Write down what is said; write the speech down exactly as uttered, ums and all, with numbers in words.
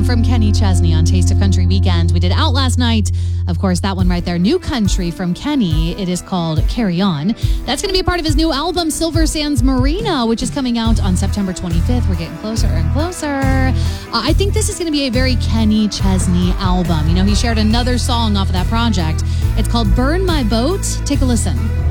Album from Kenny Chesney on Taste of Country Weekend. We did Out Last Night. Of course, that one right there. New country from Kenny. It is called Carry On. That's going to be a part of his new album, Silver Sands Marina, which is coming out on September twenty-fifth. We're getting closer and closer. Uh, I think this is going to be a very Kenny Chesney album. You know, he shared another song off of that project. It's called Burn My Boat. Take a listen.